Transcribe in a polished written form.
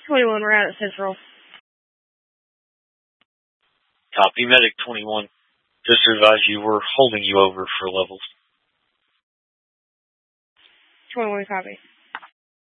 21, we're out at Central. Copy, Medic 21. Just to advise you, we're holding you over for levels. 21, copy.